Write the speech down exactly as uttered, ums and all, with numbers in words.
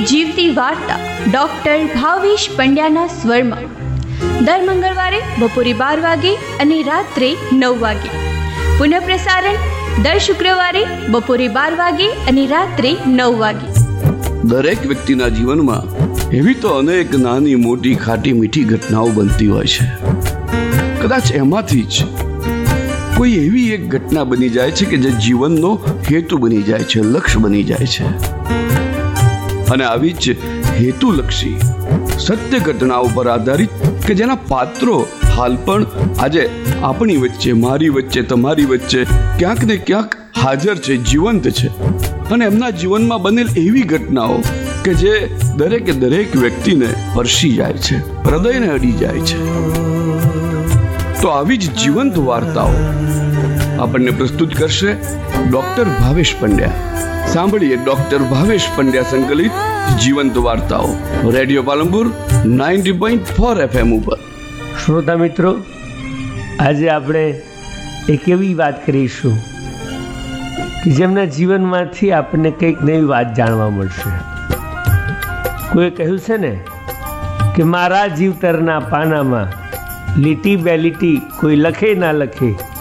જીવતી વાર્તા ડોક્ટર ભાવેશ પંડ્યાના સ્વરમાં દર મંગળવારે બપોરે બાર વાગે અને રાત્રે નવ વાગે. પુનઃ પ્રસારણ દર શુક્રવારે બપોરે બાર વાગે અને રાત્રે નવ વાગે. દરેક વ્યક્તિના જીવનમાં એવી તો અનેક નાની મોટી ખાટી મીઠી ઘટનાઓ બનતી હોય છે. કદાચ એમાંથી જ કોઈ એવી એક ઘટના બની જાય છે કે જે જીવનનો હેતુ બની જાય છે, લક્ષ્ય બની જાય છે. અને આવી જ હેતુલક્ષી સત્ય ઘટનાઓ પર આધારિત કે જેના પાત્રો હાલ પણ આજે આપણી વચ્ચે, મારી વચ્ચે, તમારી વચ્ચે ક્યાંક ને ક્યાંક હાજર છે, જીવંત છે. અને એમના જીવનમાં બનેલ એવી ઘટનાઓ કે જે દરેકે દરેક વ્યક્તિને સ્પર્શી જાય છે, હૃદયને અડી જાય છે. તો આવી જ જીવંત વાર્તાઓ આપણને પ્રસ્તુત કરશે ડોક્ટર ભાવેશ પંડ્યા. સાંભળીએ ડોક્ટર ભાવેશ પંડ્યા સંકલિત જીવંત વાર્તાઓ radio Palanpur ninety point four FM ઉપર. શ્રોતા મિત્રો, આજે આપણે એક એવી વાત કરીશું કે જેમના જીવનમાંથી આપણને કંઈક નવી વાત જાણવા મળશે. કોઈએ કહ્યું છે ને કે મારા જીવતરના પાનામાં લીટી બે લીટી કોઈ લખે ના લખે,